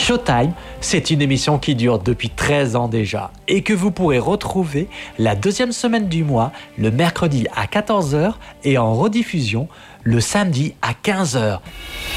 Showtime, c'est une émission qui dure depuis 13 ans déjà et que vous pourrez retrouver la deuxième semaine du mois, le mercredi à 14h et en rediffusion le samedi à 15h.